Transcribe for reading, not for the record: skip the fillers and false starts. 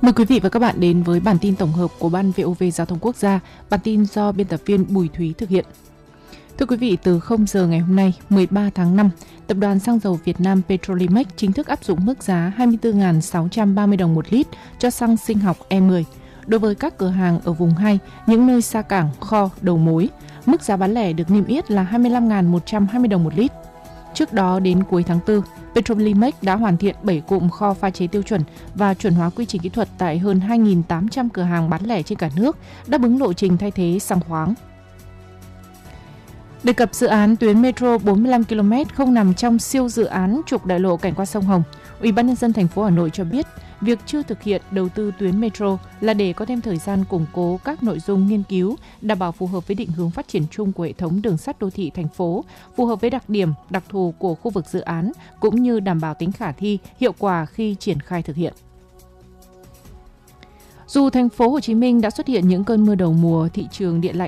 Mời quý vị và các bạn đến với bản tin tổng hợp của Ban VOV Giao thông Quốc gia, bản tin do biên tập viên Bùi Thúy thực hiện. Thưa quý vị, từ 0 giờ ngày hôm nay, 13 tháng 5, Tập đoàn Xăng dầu Việt Nam Petrolimex chính thức áp dụng mức giá 24.630 đồng một lít cho xăng sinh học E10. Đối với các cửa hàng ở vùng 2, những nơi xa cảng, kho, đầu mối, mức giá bán lẻ được niêm yết là 25.120 đồng một lít. Trước đó, đến cuối tháng 4, Petrolimex đã hoàn thiện 7 cụm kho pha chế tiêu chuẩn và chuẩn hóa quy trình kỹ thuật tại hơn 2.800 cửa hàng bán lẻ trên cả nước, đáp ứng lộ trình thay thế xăng khoáng. Đề cập dự án tuyến metro 45 km không nằm trong siêu dự án trục đại lộ cảnh qua sông Hồng, Ủy ban nhân dân thành phố Hà Nội cho biết, việc chưa thực hiện đầu tư tuyến metro là để có thêm thời gian củng cố các nội dung nghiên cứu, đảm bảo phù hợp với định hướng phát triển chung của hệ thống đường sắt đô thị thành phố, phù hợp với đặc điểm, đặc thù của khu vực dự án, cũng như đảm bảo tính khả thi, hiệu quả khi triển khai thực hiện. Dù thành phố Hồ Chí Minh đã xuất hiện những cơn mưa đầu mùa, thị trường điện lạnh